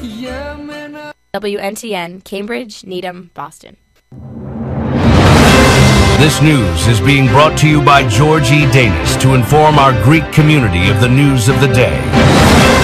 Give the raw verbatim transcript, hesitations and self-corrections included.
W N T N, Cambridge, Needham, Boston. This news is being brought to you by George E. Danis to inform our Greek community of the news of the day.